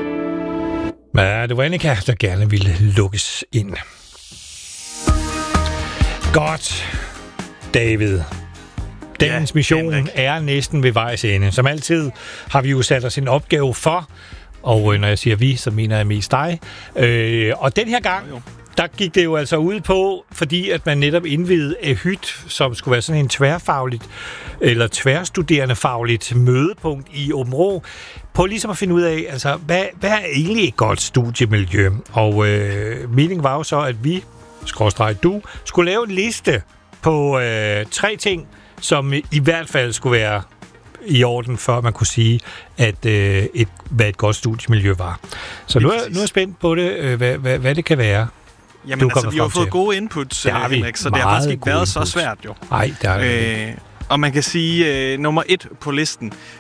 Ja, det var Annika, der gerne ville lukkes ind. Godt, David. Dagens mission er næsten ved vejs ende. Som altid har vi jo sat os en opgave for, og når jeg siger vi, så mener jeg mest dig. Og den her gang, der gik det jo altså ud på, fordi at man netop indvidede EHYT, som skulle være sådan en tværfagligt eller tværstuderende fagligt mødepunkt i Aabenraa, på ligesom at finde ud af, altså, hvad er egentlig et godt studiemiljø? Og meningen var jo så, at vi, du, skulle lave en liste på 3 ting, som i hvert fald skulle være i orden, før man kunne sige, at hvad et godt studiemiljø var. Så nu er jeg spændt på det, hvad det kan være. Jamen altså, vi har fået gode inputs, Henrik, så det har faktisk ikke været så svært jo. Nej, det er det. Og man kan sige, nummer 1 på listen,